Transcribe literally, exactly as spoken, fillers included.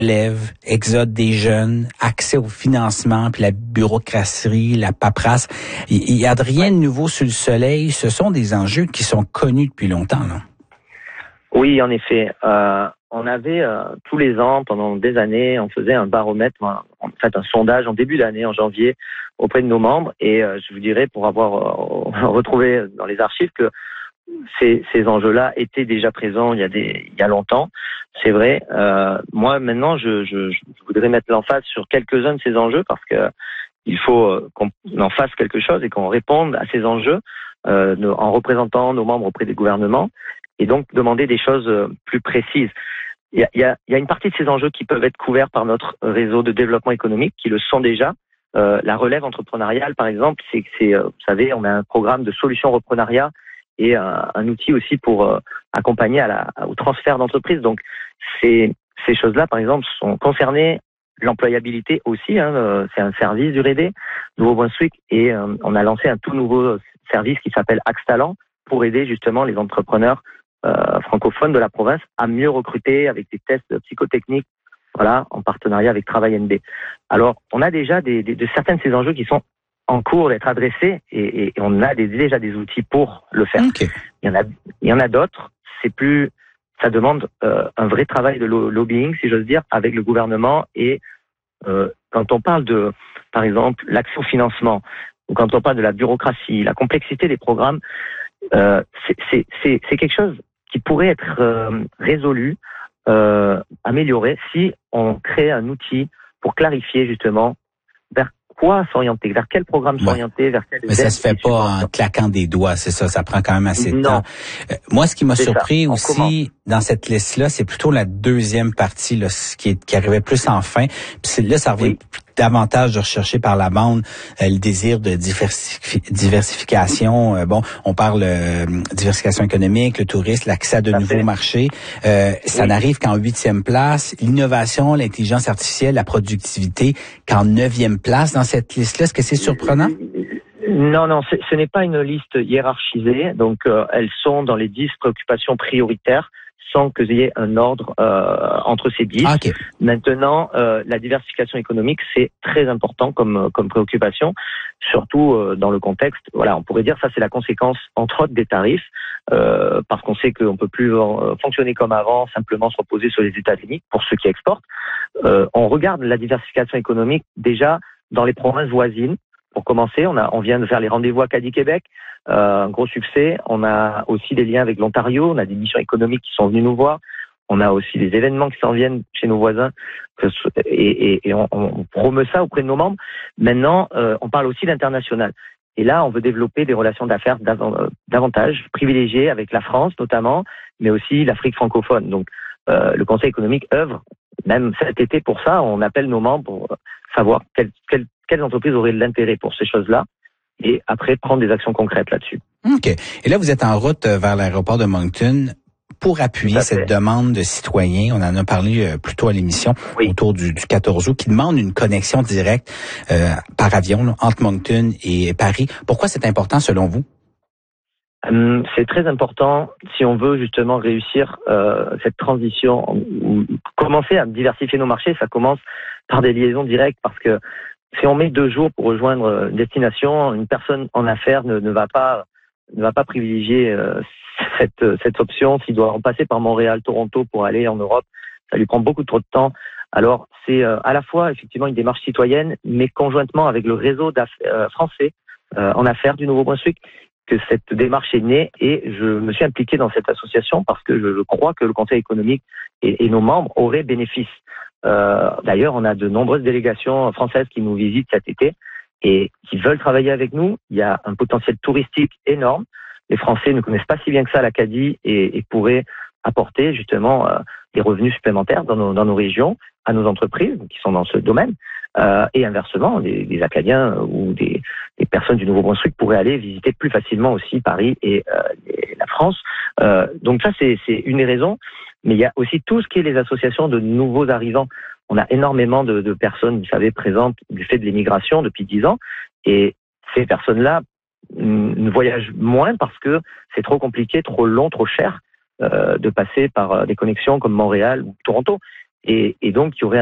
relève, exode des jeunes, accès au financement, puis la bureaucratie, la paperasse. Il y a de rien de nouveau sous le soleil. Ce sont des enjeux qui sont connus depuis longtemps, là. Oui, en effet. Euh, on avait euh, tous les ans, pendant des années, on faisait un baromètre, en fait un sondage en début d'année, en janvier, auprès de nos membres. Et euh, je vous dirais, pour avoir euh, retrouvé dans les archives, que Ces, ces enjeux-là étaient déjà présents il y a des, il y a longtemps, c'est vrai. Euh, moi, maintenant, je, je, je voudrais mettre l'emphase sur quelques-uns de ces enjeux parce que il faut qu'on en fasse quelque chose et qu'on réponde à ces enjeux euh, en représentant nos membres auprès des gouvernements et donc demander des choses plus précises. Il y a, il y a, il y a une partie de ces enjeux qui peuvent être couverts par notre réseau de développement économique, qui le sont déjà. Euh, la relève entrepreneuriale, par exemple, c'est, c'est, vous savez, on a un programme de solutions reprenariat et un, un outil aussi pour euh, accompagner à la, au transfert d'entreprise. Donc, ces, ces choses-là, par exemple, sont concernées. L'employabilité aussi, hein, euh, c'est un service du R E D, Nouveau-Brunswick, et euh, on a lancé un tout nouveau service qui s'appelle Axe Talent pour aider justement les entrepreneurs euh, francophones de la province à mieux recruter avec des tests psychotechniques, voilà, en partenariat avec Travail N B. Alors, on a déjà des, des, de certains de ces enjeux qui sont en cours d'être adressés et, et on a des, déjà des outils pour le faire. Okay. Il y en a, il y en a d'autres. C'est plus, ça demande euh, un vrai travail de lo- lobbying, si j'ose dire, avec le gouvernement. Et euh, quand on parle de, par exemple, l'accès au financement, ou quand on parle de la bureaucratie, la complexité des programmes, euh, c'est, c'est, c'est, c'est quelque chose qui pourrait être euh, résolu, euh, amélioré, si on crée un outil pour clarifier justement vers quoi s'orienter, vers quel programme ouais. s'orienter, vers quel. Mais ça se fait pas en claquant des doigts, c'est ça, ça prend quand même assez de non. temps. Euh, moi, ce qui m'a c'est surpris ça. aussi dans cette liste-là, c'est plutôt la deuxième partie, là, ce qui, est, qui arrivait plus en fin. Puis c'est, là, ça revient oui. davantage de rechercher par la bande euh, le désir de diversifi- diversification. Euh, bon, on parle euh, diversification économique, le tourisme, l'accès à de nouveaux fait. marchés. Euh, ça oui. n'arrive qu'en huitième place. L'innovation, l'intelligence artificielle, la productivité, qu'en neuvième place dans cette liste-là. Est-ce que c'est surprenant? Non, non, ce n'est pas une liste hiérarchisée. Donc, euh, elles sont dans les dix préoccupations prioritaires sans qu'il y ait un ordre euh, entre ces dix. Ah, okay. Maintenant, euh, la diversification économique, c'est très important comme comme préoccupation, surtout euh, dans le contexte. Voilà, on pourrait dire ça, c'est la conséquence, entre autres, des tarifs, euh, parce qu'on sait qu'on peut plus euh, fonctionner comme avant, simplement se reposer sur les États-Unis pour ceux qui exportent. Euh, on regarde la diversification économique déjà dans les provinces voisines. Pour commencer, on a, on vient de faire les rendez-vous Acadie-Québec, euh, un gros succès. On a aussi des liens avec l'Ontario, on a des missions économiques qui sont venues nous voir. On a aussi des événements qui s'en viennent chez nos voisins que, et, et, et on, on promeut ça auprès de nos membres. Maintenant, euh, on parle aussi d'international. Et là, on veut développer des relations d'affaires davantage privilégiées avec la France notamment, mais aussi l'Afrique francophone. Donc, euh, le Conseil économique œuvre, même cet été pour ça, on appelle nos membres pour savoir quel, quel quelles entreprises auraient de l'intérêt pour ces choses-là et après prendre des actions concrètes là-dessus. OK. Et là, vous êtes en route vers l'aéroport de Moncton pour appuyer cette demande de citoyens. On en a parlé plus tôt à l'émission, oui. autour du, du quatorze août, qui demande une connexion directe euh, par avion là, entre Moncton et Paris. Pourquoi c'est important selon vous? Hum, c'est très important si on veut justement réussir euh, cette transition ou commencer à diversifier nos marchés. Ça commence par des liaisons directes parce que si on met deux jours pour rejoindre une destination, une personne en affaires ne, ne va pas ne va pas privilégier euh, cette cette option. S'il doit en passer par Montréal, Toronto pour aller en Europe, ça lui prend beaucoup trop de temps. Alors c'est euh, à la fois effectivement une démarche citoyenne, mais conjointement avec le réseau euh, français euh, en affaires du Nouveau-Brunswick, que cette démarche est née et je me suis impliqué dans cette association parce que je, je crois que le Conseil économique et, et nos membres auraient bénéfice. Euh, d'ailleurs, on a de nombreuses délégations françaises qui nous visitent cet été et qui veulent travailler avec nous. Il y a un potentiel touristique énorme. Les Français ne connaissent pas si bien que ça l'Acadie et, et pourraient apporter justement euh, des revenus supplémentaires dans nos, dans nos régions, à nos entreprises qui sont dans ce domaine. Euh, et inversement, des, des Acadiens ou des, des personnes du Nouveau-Brunswick pourraient aller visiter plus facilement aussi Paris et, euh, et la France. Euh, donc ça, c'est, c'est une des raisons. Mais il y a aussi tout ce qui est les associations de nouveaux arrivants. On a énormément de, de personnes, vous savez, présentes du fait de l'immigration depuis dix ans. Et ces personnes-là ne voyagent moins parce que c'est trop compliqué, trop long, trop cher euh, de passer par des connexions comme Montréal ou Toronto. Et, et donc, il y aurait